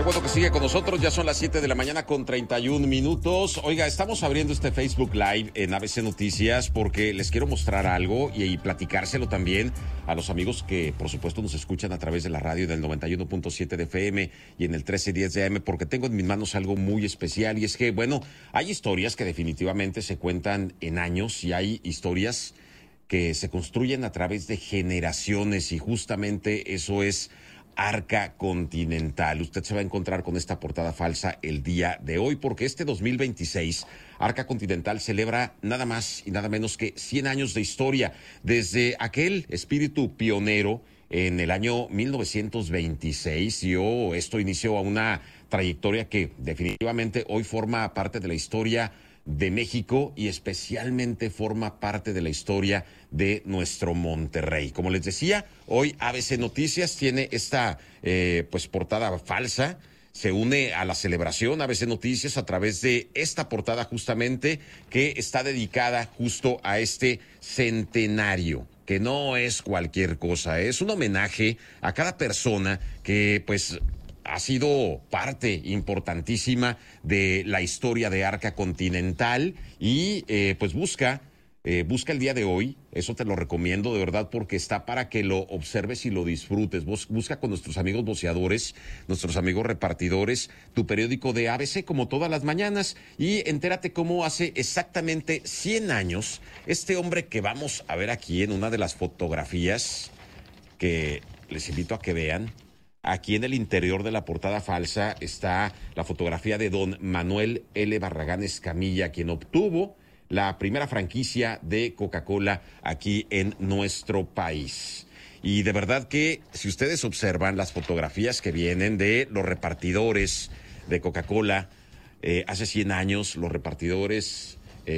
Qué bueno que sigue con nosotros, ya son las 7 de la mañana con 31 minutos. Oiga, estamos abriendo este Facebook Live en ABC Noticias porque les quiero mostrar algo y platicárselo también a los amigos que, por supuesto, nos escuchan a través de la radio del 91.7 de FM y en el 1310 de AM, porque tengo en mis manos algo muy especial y es que, bueno, hay historias que definitivamente se cuentan en años y hay historias que se construyen a través de generaciones y justamente eso es Arca Continental. Usted se va a encontrar con esta portada falsa el día de hoy porque este 2026 Arca Continental celebra nada más y nada menos que 100 años de historia desde aquel espíritu pionero en el año 1926 y esto inició a una trayectoria que definitivamente hoy forma parte de la historia de México y especialmente forma parte de la historia de nuestro Monterrey. Como les decía, hoy ABC Noticias tiene esta portada falsa. Se une a la celebración ABC Noticias a través de esta portada justamente que está dedicada justo a este centenario, que no es cualquier cosa, es un homenaje a cada persona que ha sido parte importantísima de la historia de Arca Continental y busca el día de hoy, eso te lo recomiendo de verdad porque está para que lo observes y lo disfrutes. Busca con nuestros amigos voceadores, nuestros amigos repartidores, tu periódico de ABC como todas las mañanas y entérate cómo hace exactamente 100 años este hombre que vamos a ver aquí en una de las fotografías que les invito a que vean. Aquí en el interior de la portada falsa está la fotografía de don Manuel L. Barragán Escamilla, quien obtuvo la primera franquicia de Coca-Cola aquí en nuestro país. Y de verdad que si ustedes observan las fotografías que vienen de los repartidores de Coca-Cola, hace 100 años, los repartidores,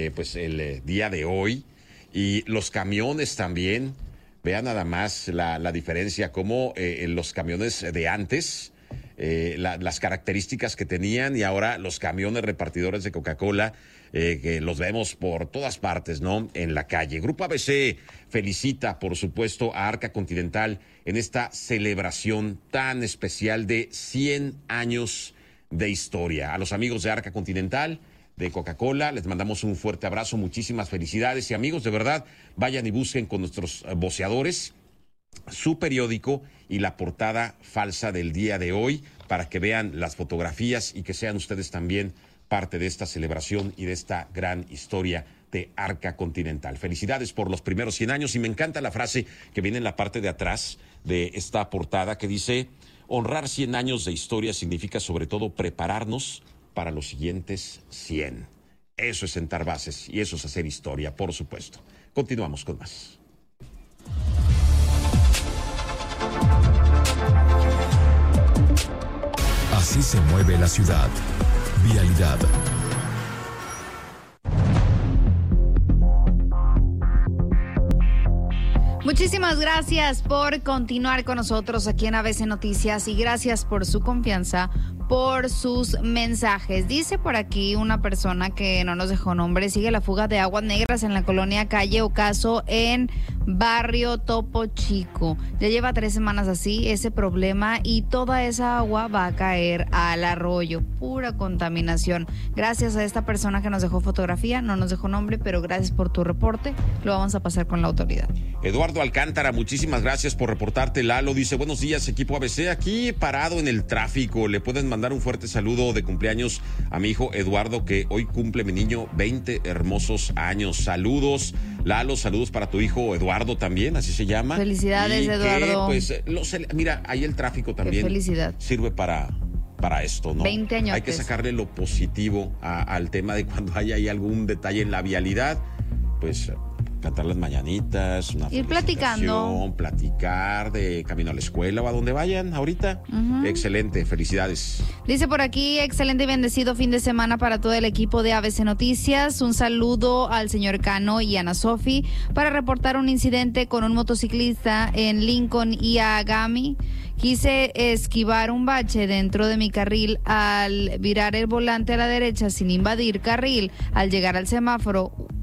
el día de hoy, y los camiones también. Vean nada más la diferencia, como los camiones de antes, las características que tenían y ahora los camiones repartidores de Coca-Cola, que los vemos por todas partes, ¿no? En la calle. Grupo ABC felicita, por supuesto, a Arca Continental en esta celebración tan especial de 100 años de historia. A los amigos de Arca Continental, de Coca-Cola, les mandamos un fuerte abrazo, muchísimas felicidades y amigos, de verdad, vayan y busquen con nuestros voceadores su periódico y la portada falsa del día de hoy para que vean las fotografías y que sean ustedes también parte de esta celebración y de esta gran historia de Arca Continental. Felicidades por los primeros 100 años y me encanta la frase que viene en la parte de atrás de esta portada que dice: honrar 100 años de historia significa sobre todo prepararnos para los siguientes 100. Eso es sentar bases y eso es hacer historia, por supuesto. Continuamos con más. Así se mueve la ciudad. Vialidad. Muchísimas gracias por continuar con nosotros aquí en ABC Noticias y gracias por su confianza, por sus mensajes. Dice por aquí una persona que no nos dejó nombre: sigue la fuga de aguas negras en la colonia Calle Ocaso en barrio Topo Chico. Ya lleva 3 semanas así ese problema y toda esa agua va a caer al arroyo. Pura contaminación. Gracias a esta persona que nos dejó fotografía, no nos dejó nombre, pero gracias por tu reporte. Lo vamos a pasar con la autoridad. Eduardo Alcántara, muchísimas gracias por reportarte. Lalo dice: buenos días, equipo ABC, aquí parado en el tráfico. Le pueden mandar un fuerte saludo de cumpleaños a mi hijo Eduardo, que hoy cumple mi niño 20 hermosos años. Saludos, Lalo, saludos para tu hijo Eduardo también, así se llama. Felicidades, Eduardo. Mira, ahí el tráfico también sirve para esto, ¿no? 20 años. Hay que sacarle lo positivo al tema de cuando haya ahí algún detalle en la vialidad, cantar las mañanitas, una ir platicando, platicar de camino a la escuela o a donde vayan ahorita. Excelente, felicidades. Dice por aquí: excelente y bendecido fin de semana para todo el equipo de ABC Noticias. Un saludo al señor Cano y Ana Sofi para reportar un incidente con un motociclista en Lincoln y Agami. Quise esquivar un bache dentro de mi carril al virar el volante a la derecha sin invadir carril. Al llegar al semáforo,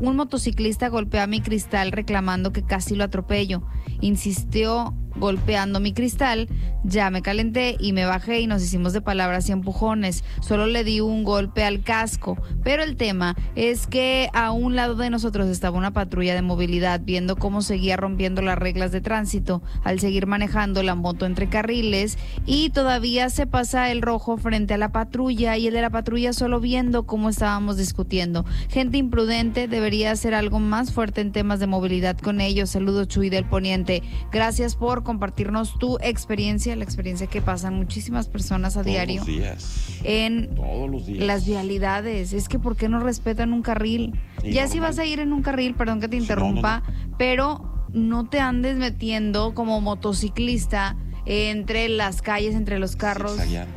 un motociclista golpeó a mi cristal reclamando que casi lo atropello. Insistió golpeando mi cristal, ya me calenté y me bajé y nos hicimos de palabras y empujones. Solo le di un golpe al casco, pero el tema es que a un lado de nosotros estaba una patrulla de movilidad viendo cómo seguía rompiendo las reglas de tránsito al seguir manejando la moto entre carriles, y todavía se pasa el rojo frente a la patrulla y el de la patrulla solo viendo cómo estábamos discutiendo. Gente imprudente, debería hacer algo más fuerte en temas de movilidad con ellos. Saludos, Chuy del Poniente. Gracias por compartirnos tu experiencia, la experiencia que pasan muchísimas personas a diario. Todos los días. Las vialidades. Es que ¿por qué no respetan un carril? Y ya normal. si vas a ir en un carril, perdón que te interrumpa, pero no te andes metiendo como motociclista entre las calles, entre los carros.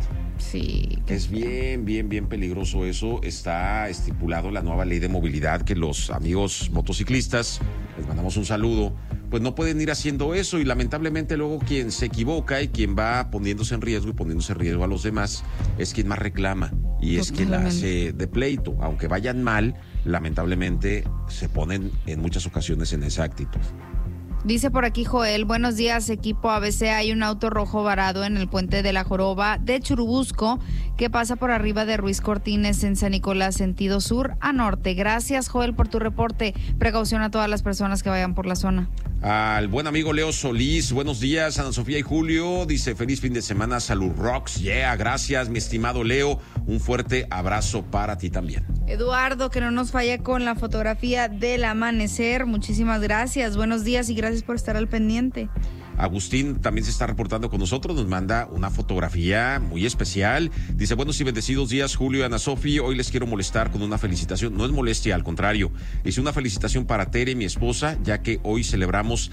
Sí. Es bien peligroso eso. Está estipulado en la nueva ley de movilidad que los amigos motociclistas, les mandamos un saludo, pues no pueden ir haciendo eso, y lamentablemente luego quien se equivoca y quien va poniéndose en riesgo y poniéndose en riesgo a los demás es quien más reclama y es quien la hace de pleito. Aunque vayan mal, lamentablemente se ponen en muchas ocasiones en esa actitud. Dice por aquí Joel, buenos días equipo ABC, hay un auto rojo varado en el puente de la Joroba de Churubusco que pasa por arriba de Ruiz Cortines en San Nicolás, sentido sur a norte. Gracias Joel por tu reporte, precaución a todas las personas que vayan por la zona. Al buen amigo Leo Solís, buenos días, Ana Sofía y Julio, dice feliz fin de semana, salud rocks, gracias mi estimado Leo, un fuerte abrazo para ti también. Eduardo, que no nos falla con la fotografía del amanecer, muchísimas gracias, buenos días y gracias por estar al pendiente. Agustín también se está reportando con nosotros, nos manda una fotografía muy especial. Dice, buenos y bendecidos días, Julio y Ana Sofi. Hoy les quiero molestar con una felicitación. No es molestia, al contrario. Es una felicitación para Tere, mi esposa, ya que hoy celebramos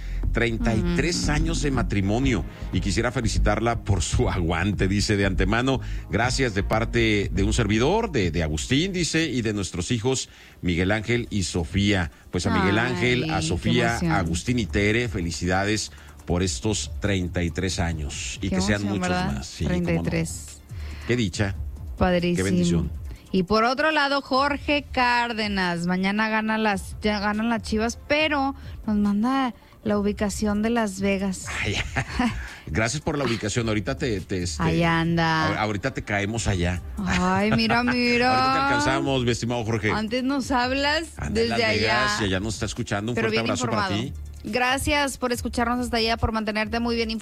33 años de matrimonio y quisiera felicitarla por su aguante, dice de antemano. Gracias de parte de un servidor, de Agustín, dice, y de nuestros hijos Miguel Ángel y Sofía. Pues a Miguel Ángel, a Sofía, a Agustín y Tere, felicidades por estos 33 años y qué que sean emoción, muchos ¿verdad? más. Sí, 33. No. Qué dicha. Padrísimo. Qué bendición. Y por otro lado, Jorge Cárdenas, mañana ganan las Chivas, pero nos manda la ubicación de Las Vegas. Ay, gracias por la ubicación. Ahorita allá anda. Ahorita te caemos allá. Ay, mira. Ahorita te alcanzamos, mi estimado Jorge. Antes nos hablas anda desde Las Vegas, allá. y allá nos está escuchando. Un pero fuerte bien abrazo informado. para ti. Gracias por escucharnos hasta allá, por mantenerte muy bien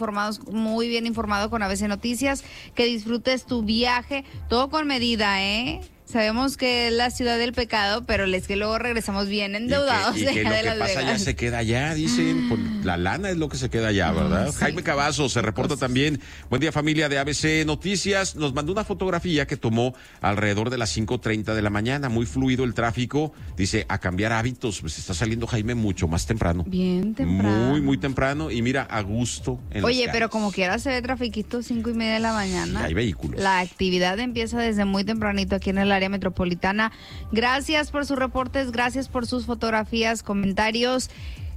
informado con ABC Noticias. Que disfrutes tu viaje, todo con medida, ¿eh? Sabemos que es la ciudad del pecado, pero es que luego regresamos bien endeudados. Y que lo que pasa allá se queda allá, dicen. Pues la lana es lo que se queda allá, ¿verdad? Sí. Jaime Cavazos se reporta también. Buen día, familia de ABC Noticias. Nos mandó una fotografía que tomó alrededor de las 5:30 de la mañana. Muy fluido el tráfico. Dice, a cambiar hábitos. Pues está saliendo Jaime mucho más temprano. Bien temprano. Muy temprano. Y mira, a gusto en Oye, las pero calles. como quiera se ve trafiquito 5:30 de la mañana. Sí, hay vehículos. La actividad empieza desde muy tempranito aquí en el área metropolitana. Gracias por sus reportes, gracias por sus fotografías, comentarios.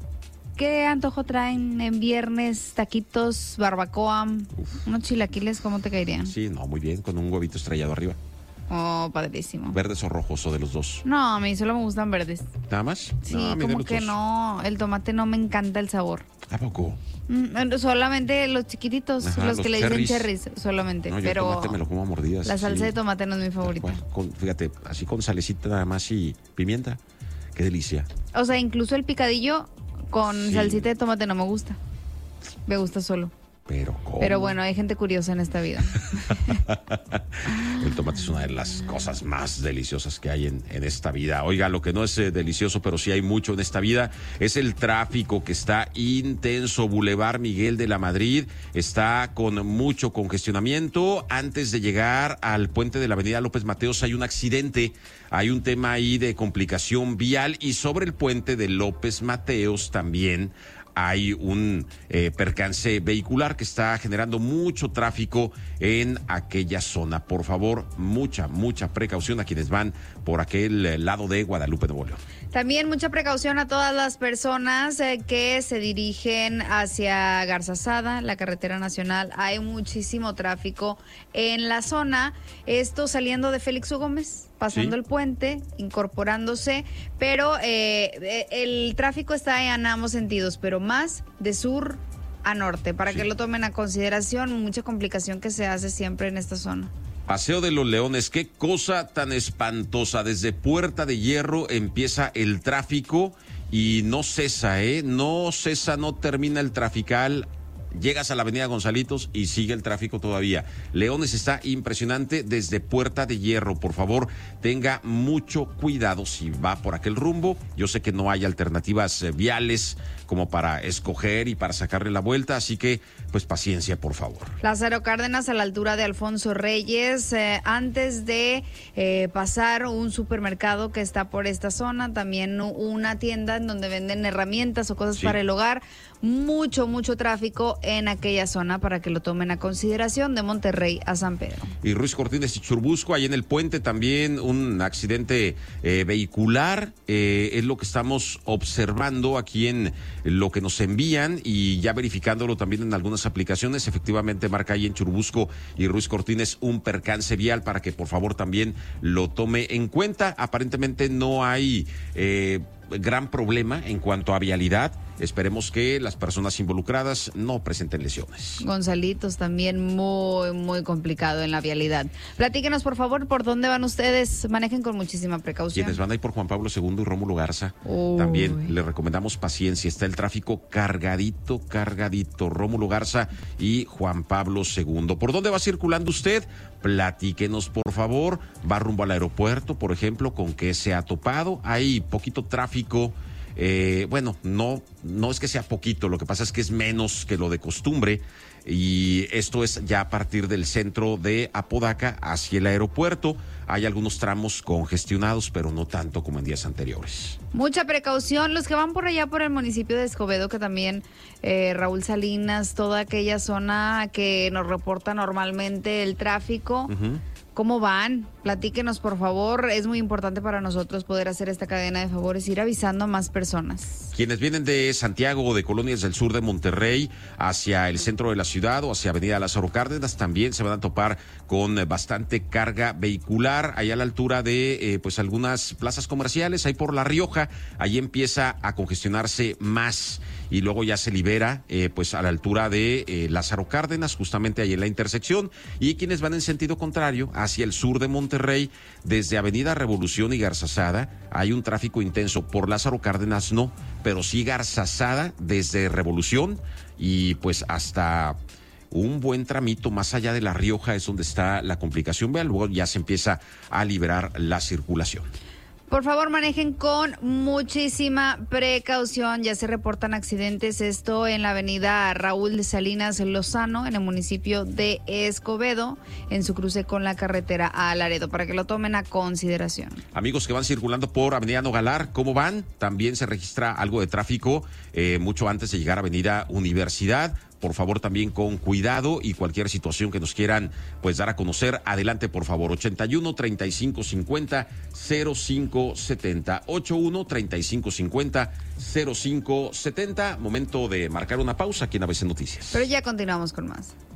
¿Qué antojo traen en viernes? Taquitos, barbacoa, unos chilaquiles, ¿cómo te caerían? Sí, no, muy bien, con un huevito estrellado arriba. Oh, padrísimo. ¿Verdes o rojos o de los dos? No, a mí solo me gustan verdes. ¿Nada más? Sí, no, como que no, el tomate no me encanta el sabor. ¿A poco? Solamente los chiquititos, Ajá, los que le cherries. dicen cherries, solamente. No, yo pero el tomate me lo como a mordidas. la salsa sí. de tomate no es mi favorita. Fíjate, así con salecita nada más y pimienta. Qué delicia. O sea, incluso el picadillo con Sí. salsita de tomate no me gusta. Me gusta solo. Pero ¿cómo? Pero bueno, hay gente curiosa en esta vida. El tomate es una de las cosas más deliciosas que hay en esta vida. Oiga, lo que no es delicioso, pero sí hay mucho en esta vida, es el tráfico que está intenso. Boulevard Miguel de la Madrid está con mucho congestionamiento. Antes de llegar al puente de la avenida López Mateos hay un accidente. Hay un tema ahí de complicación vial, y sobre el puente de López Mateos también hay un percance vehicular que está generando mucho tráfico en aquella zona. Por favor, mucha precaución a quienes van por aquel lado de Guadalupe, Nuevo León. También mucha precaución a todas las personas que se dirigen hacia Garzazada, la carretera nacional. Hay muchísimo tráfico en la zona. Esto saliendo de Félix U. Gómez pasando Sí. el puente, incorporándose, pero el tráfico está en ambos sentidos, pero más de sur a norte, para Sí. que lo tomen a consideración, mucha complicación que se hace siempre en esta zona. Paseo de los Leones, qué cosa tan espantosa. Desde Puerta de Hierro empieza el tráfico y no cesa, no termina el trafical. Llegas a la avenida Gonzalitos y sigue el tráfico todavía. Leones está impresionante desde Puerta de Hierro. Por favor, tenga mucho cuidado si va por aquel rumbo. Yo sé que no hay alternativas viales como para escoger y para sacarle la vuelta, así que pues paciencia, por favor. Lázaro Cárdenas a la altura de Alfonso Reyes, antes de pasar un supermercado que está por esta zona, también una tienda en donde venden herramientas o cosas Sí. para el hogar. Mucho tráfico en aquella zona para que lo tomen a consideración, de Monterrey a San Pedro. Y Ruiz Cortines y Churubusco, ahí en el puente también un accidente vehicular, es lo que estamos observando aquí en lo que nos envían y ya verificándolo también en algunas aplicaciones. Efectivamente marca ahí en Churubusco y Ruiz Cortines un percance vial para que por favor también lo tome en cuenta. Aparentemente no hay gran problema en cuanto a vialidad. Esperemos que las personas involucradas no presenten lesiones. Gonzalitos también muy complicado en la vialidad. Platíquenos, por favor, por dónde van ustedes. Manejen con muchísima precaución. Quienes van ahí por Juan Pablo II y Rómulo Garza, Uy. también les recomendamos paciencia. Está el tráfico cargadito. Rómulo Garza y Juan Pablo II. ¿Por dónde va circulando usted? Platíquenos, por favor. ¿Va rumbo al aeropuerto, por ejemplo? ¿Con qué se ha topado? Hay poquito tráfico. Bueno, no es que sea poquito, lo que pasa es que es menos que lo de costumbre y esto es ya a partir del centro de Apodaca hacia el aeropuerto. Hay algunos tramos congestionados, pero no tanto como en días anteriores. Mucha precaución, los que van por allá por el municipio de Escobedo, que también Raúl Salinas, toda aquella zona que nos reporta normalmente el tráfico. Uh-huh. ¿Cómo van? Platíquenos, por favor. Es muy importante para nosotros poder hacer esta cadena de favores, ir avisando a más personas. Quienes vienen de Santiago o de colonias del sur de Monterrey hacia el centro de la ciudad o hacia Avenida Lázaro Cárdenas también se van a topar con bastante carga vehicular. Allá a la altura de pues algunas plazas comerciales, ahí por La Rioja, ahí empieza a congestionarse más y luego ya se libera pues a la altura de Lázaro Cárdenas, justamente ahí en la intersección. Y quienes van en sentido contrario hacia el sur de Monterrey, desde Avenida Revolución y Garzazada, hay un tráfico intenso. Por Lázaro Cárdenas no, pero sí Garzazada desde Revolución y pues hasta un buen tramito más allá de La Rioja es donde está la complicación. Vean, luego ya se empieza a liberar la circulación. Por favor, manejen con muchísima precaución. Ya se reportan accidentes, esto en la avenida Raúl de Salinas Lozano, en el municipio de Escobedo, en su cruce con la carretera a Laredo, para que lo tomen a consideración. Amigos que van circulando por Avenida Nogalar, ¿cómo van? También se registra algo de tráfico mucho antes de llegar a Avenida Universidad. Por favor, también con cuidado y cualquier situación que nos quieran pues dar a conocer, adelante, por favor. 81-3550-0570. 81-3550-0570. Momento de marcar una pausa aquí en ABC Noticias. Pero ya continuamos con más.